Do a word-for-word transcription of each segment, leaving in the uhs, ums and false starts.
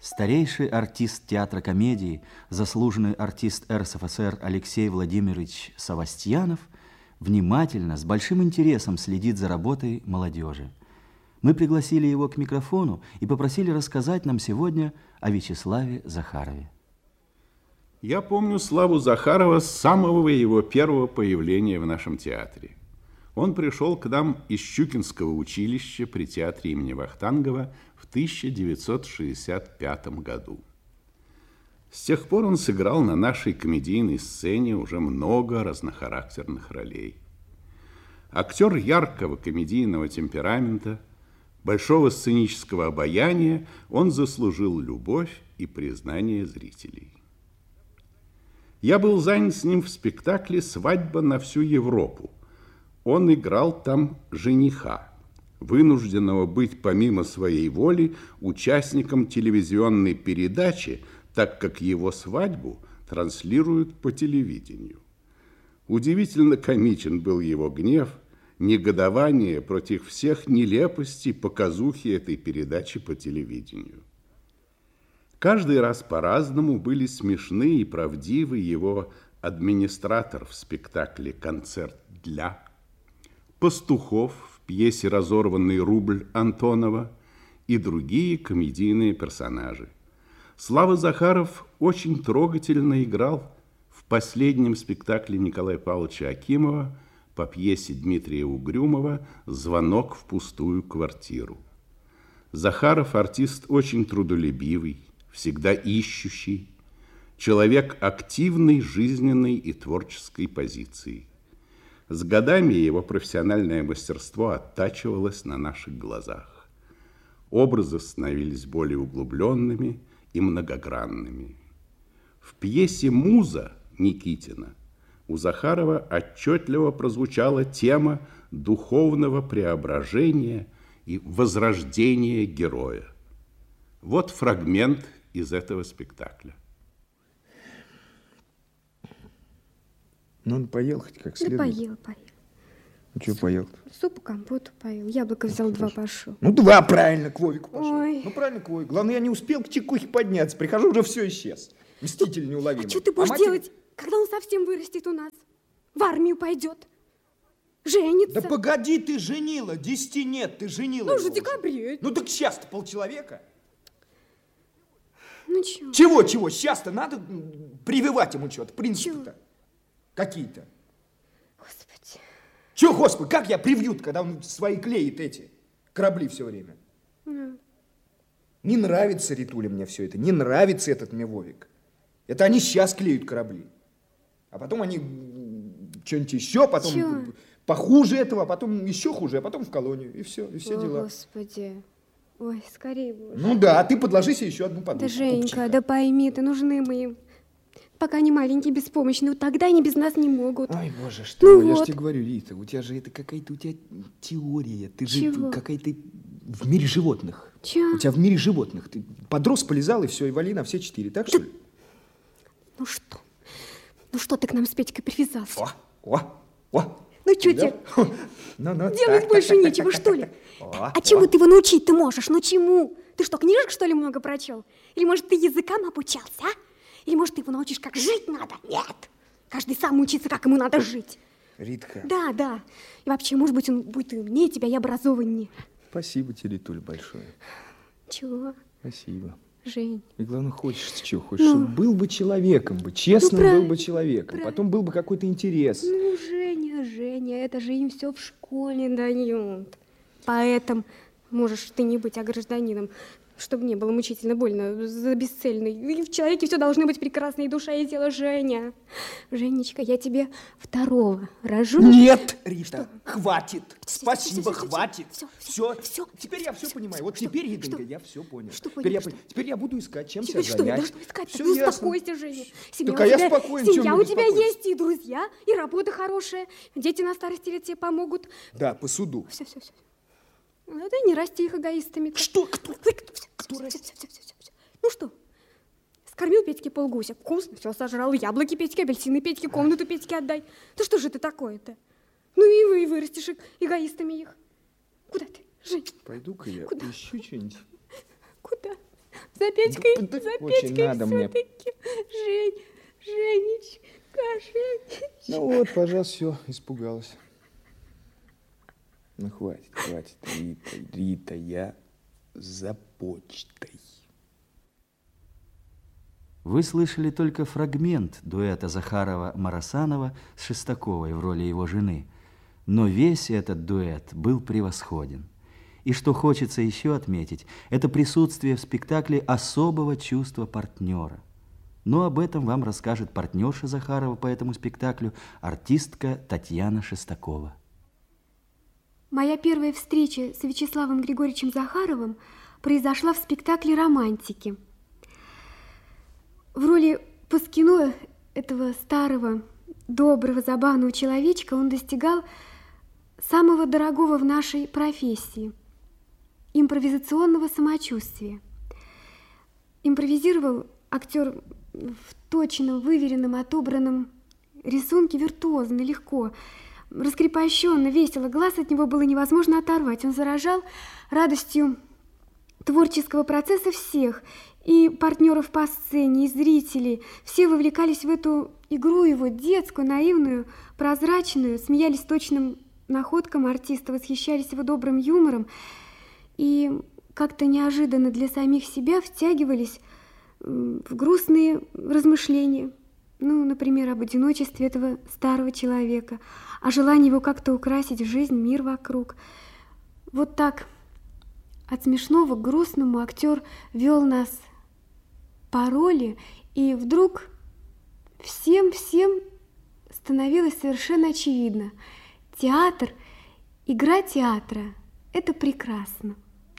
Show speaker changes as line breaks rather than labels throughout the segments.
Старейший артист театра комедии, заслуженный артист эр эс эф эс эр Алексей Владимирович Савастьянов внимательно, с большим интересом следит за работой молодежи. Мы пригласили его к микрофону и попросили рассказать нам сегодня о Вячеславе Захарове.
Я помню Славу Захарова с самого его первого появления в нашем театре. Он пришел к нам из Щукинского училища при театре имени Вахтангова в тысяча девятьсот шестьдесят пятом году. С тех пор он сыграл на нашей комедийной сцене уже много разнохарактерных ролей. Актер яркого комедийного темперамента, большого сценического обаяния, он заслужил любовь и признание зрителей. Я был занят с ним в спектакле «Свадьба на всю Европу». Он играл там жениха, вынужденного быть помимо своей воли участником телевизионной передачи, так как его свадьбу транслируют по телевидению. Удивительно комичен был его гнев, негодование против всех нелепостей показухи этой передачи по телевидению. Каждый раз по-разному были смешны и правдивы его администратор в спектакле «Концерт для», Пастухов в пьесе «Разорванный рубль» Антонова и другие комедийные персонажи. Слава Захаров очень трогательно играл в последнем спектакле Николая Павловича Акимова по пьесе Дмитрия Угрюмова «Звонок в пустую квартиру». Захаров артист очень трудолюбивый, всегда ищущий, человек активной, жизненной и творческой позиции. С годами его профессиональное мастерство оттачивалось на наших глазах. Образы становились более углубленными и многогранными. В пьесе «Муза» Никитина у Захарова отчетливо прозвучала тема духовного преображения и возрождения героя. Вот фрагмент из этого спектакля.
Ну, он поел хоть как следует?
Да поел, поел.
Ну, что поел?
Супу, компоту поел. Яблоко взял, два пошел.
Ну, два, правильно, к Вовику пошел.
Ой.
Ну, правильно, к Вовику. Главное, я не успел к чекухе подняться. Прихожу, уже все исчез. Мститель неуловимый.
А что ты будешь
а
делать, мать... когда он совсем вырастет у нас? В армию пойдет? Женится?
Да погоди, ты женила. Десяти нет, ты женила.
Ну, уже декабрет.
Ну, так сейчас-то полчеловека.
Ну, чего?
Чего, чего? Сейчас-то надо прививать ему что-то, принципы-то. Какие-то.
Господи.
Чего, Господи, как я привью-то, когда он свои клеит эти корабли все время? Mm. Не нравится, Ритуля, мне все это. Не нравится этот мне Вовик. Это они сейчас клеют корабли. А потом они что-нибудь еще, потом Чего? похуже этого, а потом еще хуже, а потом в колонию. И все, и все
О,
дела.
Господи. Ой, скорее бы.
Ну да, а ты подложи себе еще одну подушку.
Да, Женька, да пойми, ты нужны мы им. Пока они маленькие, беспомощные, вот тогда они без нас не могут.
Ой, боже, что
ну
я
вот.
же тебе говорю, Рита, у тебя же это какая-то у тебя теория. Ты
Чего?
же какая-то в мире животных.
Чего?
У тебя в мире животных. Ты подрос, полезал, и все, и вали на все четыре. Так, что
да...
ли?
Ну что? Ну что ты к нам с Петькой привязался?
О, о, о.
Ну что тебе?
Ну, ну,
делать
так,
больше
так,
нечего,
так,
что
так,
ли?
так, так. О,
а чему
о.
ты его научить ты можешь? Ну чему? Ты что, книжек, что ли, много прочел? Или, может, ты языкам обучался, а? Или, может, ты его научишь, как жить надо? Нет. Каждый сам учится, как ему надо жить.
Ритка.
Да, да. И вообще, может быть, он будет и умнее тебя, и образованнее.
Спасибо тебе, Ритуль, большое.
Чего?
Спасибо.
Жень.
И главное, хочешь ты чего? Хочешь,
ну,
чтобы был бы человеком, бы, честным
ну,
был бы человеком.
правильно.
Потом был бы какой-то интерес.
Ну, Женя, Женя, это же им все в школе дают. Поэтому можешь ты не быть, а гражданином, чтобы не было мучительно больно за бесцельный. И в человеке все должно быть прекрасно, и душа, и тело. Женя. Женечка, я тебе второго рожу.
Нет, Рита,
что?
Хватит.
Все,
Спасибо,
все, все,
хватит.
Все,
все,
все, все.
Теперь я все
все,
понимаю.
все,
Вот
что?
теперь, Еденька,
Что?
я все понял.
Что
теперь, я,
что?
теперь я буду искать, чем
Теперь
себя
что?
занять.
Да что искать?
Все
ну,
ясно.
успокойся, Женя. Семья
Так
у
а я
тебя,
спокоен,
семья
чем
у
мне
тебя
беспокоиться?
есть, и друзья, и работа хорошая. Дети на старости лет тебе помогут.
Да, по суду.
Все, все, все. Ну, да не расти их эгоистами.
Что? Кто?
Ой, кто? Все,
Кто
все,
растет?
все, все, все, все. Ну что? Скормил Петьке полгуся. Вкусно, все сожрал. Яблоки Петьке, апельсины Петьке, комнату Петьке отдай. Да что же это такое-то? Ну и вы вырастешь эгоистами их. Куда ты, Жень?
Пойду-ка я
Куда?
ищу что-нибудь.
Куда? за Петькой,
Да, да,
за
очень
Петькой
надо мне.
все-таки. Жень, Женечка, Женечка.
Ну вот, пожалуйста, все, испугалась. Ну, хватит, хватит, Рита, Рита, я за почтой.
Вы слышали только фрагмент дуэта Захарова-Марасанова с Шестаковой в роли его жены, но весь этот дуэт был превосходен. И что хочется еще отметить, это присутствие в спектакле особого чувства партнера. Но об этом вам расскажет партнерша Захарова по этому спектаклю, артистка Татьяна Шестакова.
Моя первая встреча с Вячеславом Григорьевичем Захаровым произошла в спектакле «Романтики». В роли Паскино, этого старого, доброго, забавного человечка, он достигал самого дорогого в нашей профессии – импровизационного самочувствия. Импровизировал актер в точном, выверенном, отобранном рисунке виртуозно, легко, раскрепощенно, весело. Глаз от него было невозможно оторвать. Он заражал радостью творческого процесса всех, и партнеров по сцене, и зрителей. Все вовлекались в эту игру его, детскую, наивную, прозрачную, смеялись точным находкам артиста, восхищались его добрым юмором и как-то неожиданно для самих себя втягивались в грустные размышления. Ну, например, об одиночестве этого старого человека, о желании его как-то украсить жизнь, мир вокруг. Вот так от смешного к грустному актер вел нас по роли, и вдруг всем-всем становилось совершенно очевидно. Театр, игра театра – это прекрасно.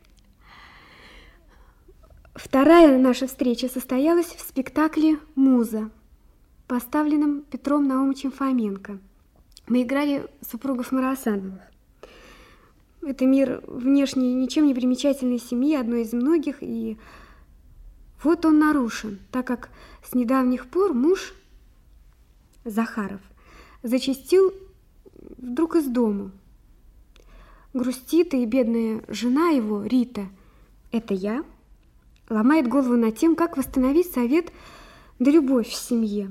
Вторая наша встреча состоялась в спектакле «Муза», поставленном Петром Наумовичем Фоменко. Мы играли супругов Марасановых. Это мир внешне ничем не примечательной семьи, одной из многих, и вот он нарушен, так как с недавних пор муж Захаров зачастил вдруг из дому. Грустит, и бедная жена его, Рита, это я, ломает голову над тем, как восстановить совет да любовь в семье.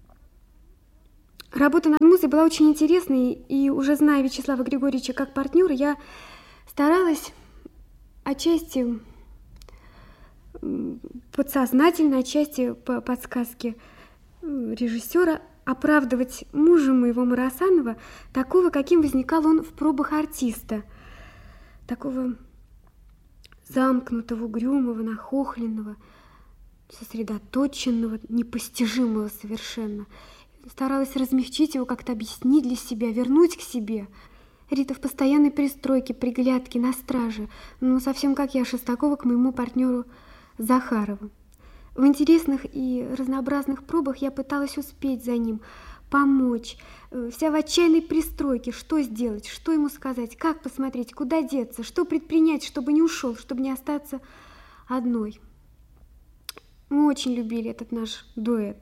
Работа над музой была очень интересной, и уже зная Вячеслава Григорьевича как партнера, я старалась отчасти подсознательно, отчасти по подсказке режиссера оправдывать мужа моего Марасанова, такого, каким возникал он в пробах артиста, такого замкнутого, угрюмого, нахохленного, сосредоточенного, непостижимого совершенно. Старалась размягчить его, как-то объяснить для себя, вернуть к себе. Рита в постоянной пристройке, приглядке, на страже, ну, совсем как я, Шестакова, к моему партнеру Захарову. В интересных и разнообразных пробах я пыталась успеть за ним, помочь. Вся в отчаянной пристройке, что сделать, что ему сказать, как посмотреть, куда деться, что предпринять, чтобы не ушел, чтобы не остаться одной. Мы очень любили этот наш дуэт.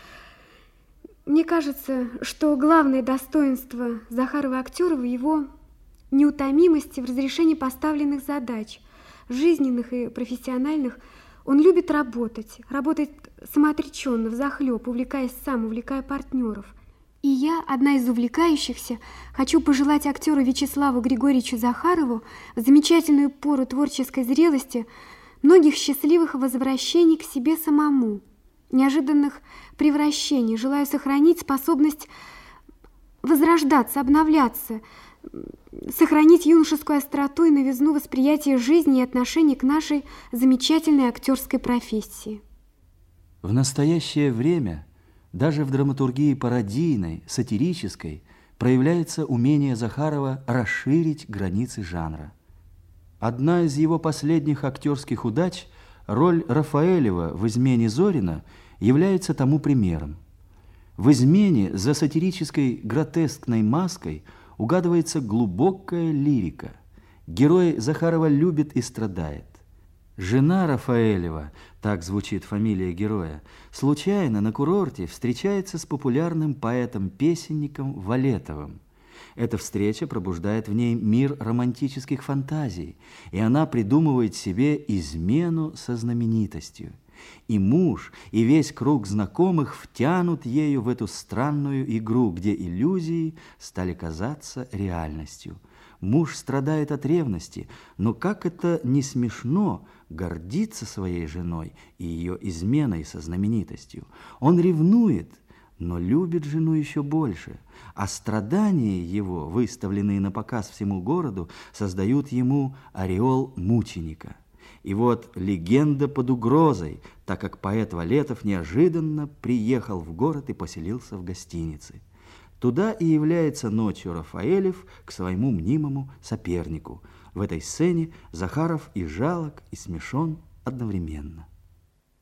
Мне кажется, что главное достоинство Захарова-актера в его неутомимости в разрешении поставленных задач, жизненных и профессиональных. Он любит работать, работает самоотреченно, взахлеб, увлекаясь сам, увлекая партнеров. И я, одна из увлекающихся, хочу пожелать актеру Вячеславу Григорьевичу Захарову в замечательную пору творческой зрелости многих счастливых возвращений к себе самому, неожиданных превращений. Желаю сохранить способность возрождаться, обновляться, сохранить юношескую остроту и новизну восприятия жизни и отношений к нашей замечательной актерской профессии.
В настоящее время даже в драматургии пародийной, сатирической проявляется умение Захарова расширить границы жанра. Одна из его последних актерских удач, роль Рафаэлева в «Измене Зорина», является тому примером. В «Измене» за сатирической гротескной маской угадывается глубокая лирика. Герой Захарова любит и страдает. Жена Рафаэлева, так звучит фамилия героя, случайно на курорте встречается с популярным поэтом-песенником Валетовым. Эта встреча пробуждает в ней мир романтических фантазий, и она придумывает себе измену со знаменитостью. И муж, и весь круг знакомых втянут ею в эту странную игру, где иллюзии стали казаться реальностью. Муж страдает от ревности, но как это не смешно гордиться своей женой и ее изменой со знаменитостью. Он ревнует, но любит жену еще больше, а страдания его, выставленные на показ всему городу, создают ему ореол мученика. И вот легенда под угрозой, так как поэт Валетов неожиданно приехал в город и поселился в гостинице. Туда и является ночью Рафаэлев к своему мнимому сопернику. В этой сцене Захаров и жалок, и смешон одновременно.